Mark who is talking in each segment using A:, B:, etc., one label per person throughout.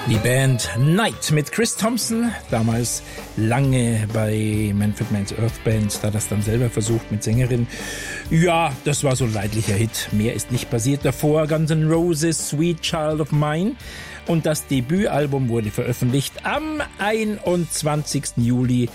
A: Die Band Night mit Chris Thompson, damals lange bei Manfred Mann's Earth Band, da das dann selber versucht mit Sängerin. Ja, das war so ein leidlicher Hit. Mehr ist nicht passiert davor. Guns N' Roses, Sweet Child of Mine. Und das Debütalbum wurde veröffentlicht am 21. Juli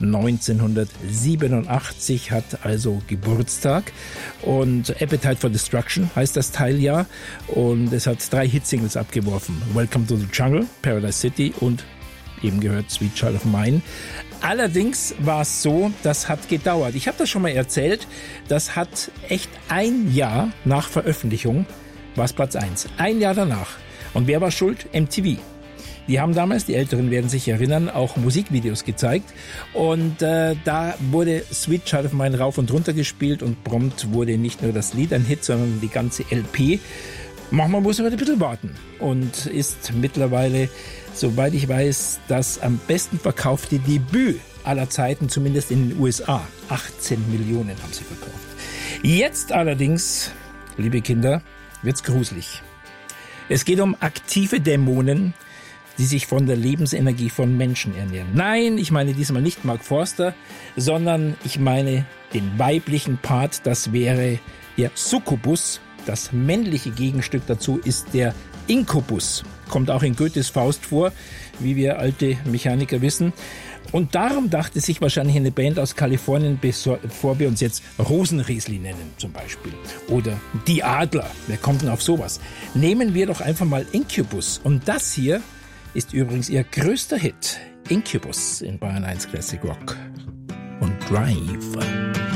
A: 1987, hat also Geburtstag. Und Appetite for Destruction heißt das Teil ja. Und es hat 3 Hitsingles abgeworfen. Welcome to the Jungle, Paradise City und eben gehört Sweet Child of Mine. Allerdings war es so, das hat gedauert. Ich habe das schon mal erzählt, das hat echt ein Jahr nach Veröffentlichung, war es Platz 1. Ein Jahr danach. Und wer war schuld? MTV. Die haben damals, die Älteren werden sich erinnern, auch Musikvideos gezeigt. Und da wurde Sweet Child of Mine rauf und runter gespielt und prompt wurde nicht nur das Lied ein Hit, sondern die ganze LP. Manchmal muss man ein bisschen warten und ist mittlerweile, soweit ich weiß, das am besten verkaufte Debüt aller Zeiten, zumindest in den USA. 18 Millionen haben sie verkauft. Jetzt allerdings, liebe Kinder, wird's gruselig. Es geht um aktive Dämonen, die sich von der Lebensenergie von Menschen ernähren. Nein, ich meine diesmal nicht Mark Forster, sondern ich meine den weiblichen Part, das wäre der Succubus. Das männliche Gegenstück dazu ist der Inkubus. Kommt auch in Goethes Faust vor, wie wir alte Mechaniker wissen. Und darum dachte sich wahrscheinlich eine Band aus Kalifornien, bevor wir uns jetzt Rosenriesli nennen zum Beispiel oder Die Adler, wer kommt denn auf sowas? Nehmen wir doch einfach mal Incubus. Und das hier ist übrigens ihr größter Hit. Incubus in Bayern 1 Classic Rock und Drive.